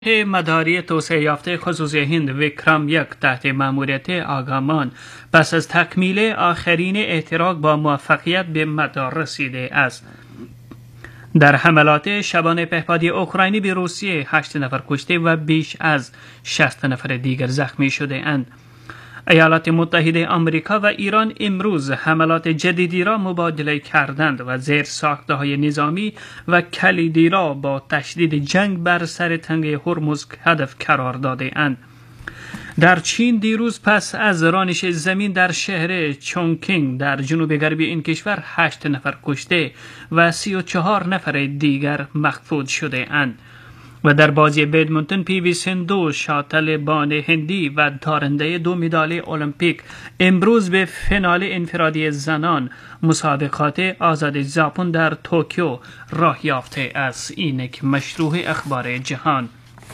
مداری توسعه یافته خصوصی هند ویکرام یک تحت مأموریت آگامان پس از تکمیل آخرین احتراق با موفقیت به مدار رسیده است. در حملات شبانه پهپادی اوکراینی به روسیه 8 نفر کشته و بیش از 60 نفر دیگر زخمی شده اند. ایالات متحده آمریکا و ایران امروز حملات جدیدی را مبادله کردند و زیر ساخته‌های نظامی و کلیدی را با تشدید جنگ بر سر تنگه هرمز هدف قرار داده اند. در چین دیروز پس از رانش زمین در شهر چونگکینگ در جنوب غربی این کشور 8 نفر کشته و 34 نفر دیگر مخفود شده اند. و در بازی بدمینتون پی وی سندو شاطلبان هندی و دارنده 2 مدال المپیک امروز به فینال انفرادی زنان مسابقات آزاد ژاپن در توکیو راه یافته است. اینک مشروع اخبار جهان.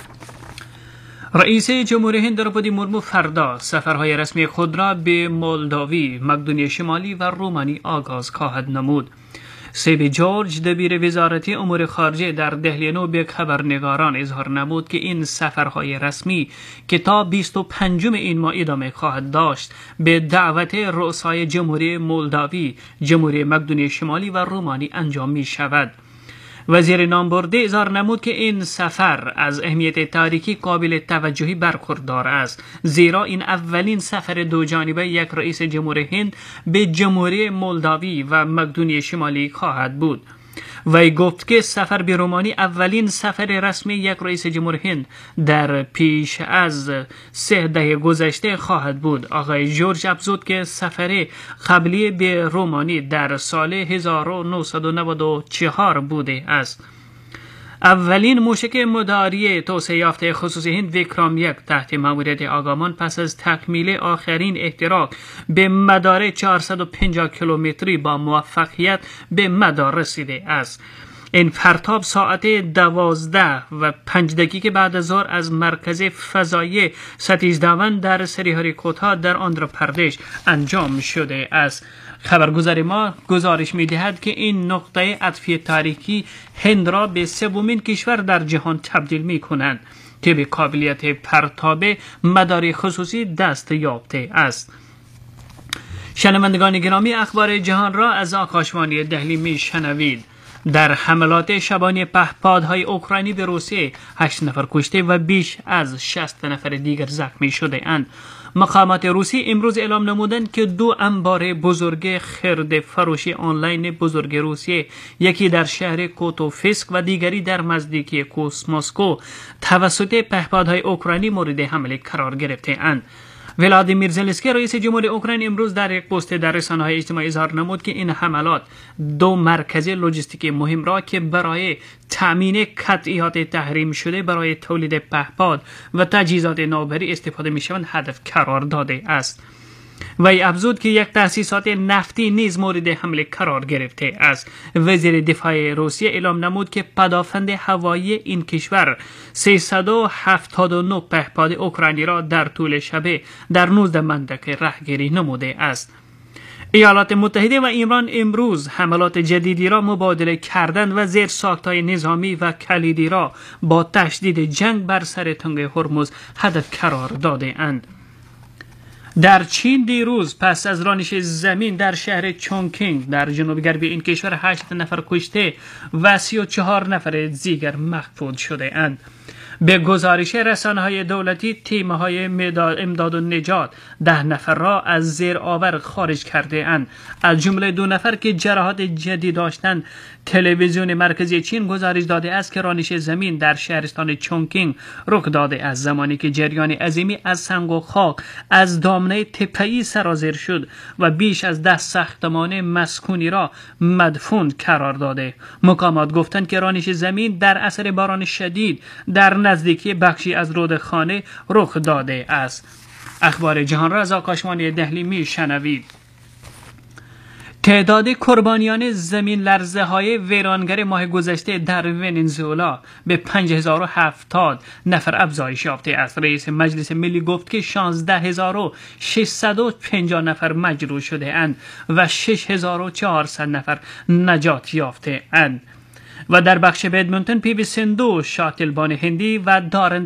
رئیس جمهوری هند دروپادی مرمو فردا سفرهای رسمی خود را به مولداوی، مقدونیه شمالی و رومانی آغاز خواهد نمود. سیبی جورج دبیر وزارت امور خارجه در دهلی نو به خبرنگاران اظهار نمود که این سفرهای رسمی که تا 25 این ماه ادامه خواهد داشت به دعوت رؤسای جمهوری مولداوی، جمهوری مقدونیه شمالی و رومانی انجام می شود. وزیر نامبرده اظهار نمود که این سفر از اهمیت تاریخی قابل توجهی برخوردار است، زیرا این اولین سفر دو جانبه یک رئیس جمهور هند به جمهوری مولداوی و مقدونیه شمالی خواهد بود. وی گفت که سفر به رومانی اولین سفر رسمی یک رئیس جمهور هند در پیش از 3 دهه گذشته خواهد بود. آقای جورج افزود که سفر قبلی به رومانی در سال 1994 بوده است. اولین موشک مداری توسعه یافته خصوصی هند ویکرام یک تحت مأموریت آگامان پس از تکمیل آخرین احتراق به مدار 450 کیلومتری با موفقیت به مدار رسیده است. این پرتاب ساعت 12:05 بعد از ظهر از مرکز فضایی ستیش دھاون در سریهریکوتا در آندھراپردیش انجام شده است. خبرگزاری ما گزارش می‌دهد که این نقطه عطفی تاریخی هند را به 3مین کشور در جهان تبدیل می‌کنند که به قابلیت پرتاب مداری خصوصی دست یافته است. شنوندگان گرامی، اخبار جهان را از آکاشوانی دهلی میشنوید. در حملات شبانه پهپادهای اوکراینی به روسیه 8 نفر کشته و بیش از 60 نفر دیگر زخمی شده اند. مقامات روسی امروز اعلام نمودند که 2 انبار بزرگ خرد فروشی آنلاین بزرگ روسیه، یکی در شهر کوتوفسک و دیگری در نزدیکی مسکو، توسط پهپادهای اوکراینی مورد حمله قرار گرفته اند. ولادیمیر زلنسکی رئیس جمهوری اوکراین امروز در یک پست در رسانه‌های اجتماعی اظهار نمود که این حملات 2 مرکز لوجستیکی مهم را که برای تامین قطعیات تحریم شده برای تولید پهپاد و تجهیزات نوآوری استفاده می‌شوند هدف قرار داده است. وی افزود که یک تأسیسات نفتی نیز مورد حمله قرار گرفته است. وزیر دفاع روسیه اعلام نمود که پدافند هوایی این کشور 379 پهپاد اوکراینی را در طول شب در 19 منطقه رهگیری نموده است. ایالات متحده و ایران امروز حملات جدیدی را مبادله کردند و زیر ساختهای نظامی و کلیدی را با تشدید جنگ بر سر تنگه هرمز هدف قرار داده اند. در چین دیروز پس از رانش زمین در شهر چونگکینگ در جنوب غربی این کشور 8 نفر کشته و 34 نفر دیگر مخفود شده اند. به گزارش رسانه‌های دولتی، تیم‌های امداد و نجات 10 نفر را از زیر آور خارج کرده اند، از جمله 2 نفر که جراحات جدی داشتند. تلویزیون مرکزی چین گزارش داده است که رانش زمین در شهرستان چونگکینگ رخ داده است زمانی که جریان عظیمی از سنگ و خاک از دامنه تپه‌ای سرازیر شد و بیش از 10 ساختمان مسکونی را مدفون قرار داده. مقامات گفتند که رانش زمین در اثر باران شدید در نزدیکی بخشی از رودخانه رخ داده است. اخبار جهان را از آکاشوانی دهلی میشنوید. تعداد قربانیان زمین لرزه های ویرانگر ماه گذشته در ونزوئلا به 5070 نفر افزایش یافته است. رئیس مجلس ملی گفت که 16650 نفر مجروح شده اند و 6400 نفر نجات یافته اند. و در بخش بدمینتون پی وی سندو شاطلبان هندی و دارن